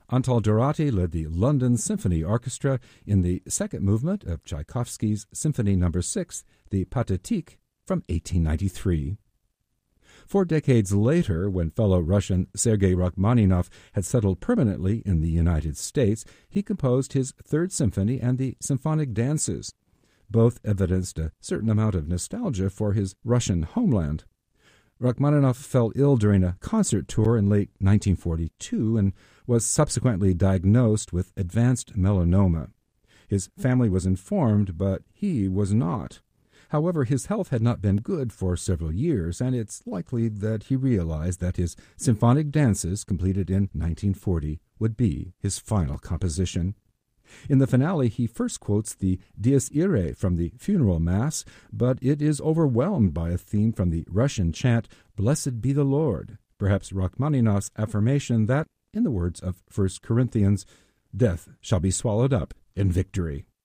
Antal Dorati led the London Symphony Orchestra in the second movement of Tchaikovsky's Symphony No. 6, the Pathétique, from 1893. 4 decades later, when fellow Russian Sergei Rachmaninoff had settled permanently in the United States, he composed his Third Symphony and the Symphonic Dances. Both evidenced a certain amount of nostalgia for his Russian homeland. Rachmaninoff fell ill during a concert tour in late 1942 and was subsequently diagnosed with advanced melanoma. His family was informed, but he was not. However, his health had not been good for several years, and it's likely that he realized that his Symphonic Dances, completed in 1940, would be his final composition. In the finale, he first quotes the Dies Irae from the funeral mass, but it is overwhelmed by a theme from the Russian chant, "Blessed be the Lord," perhaps Rachmaninoff's affirmation that, in the words of 1 Corinthians, death shall be swallowed up in victory.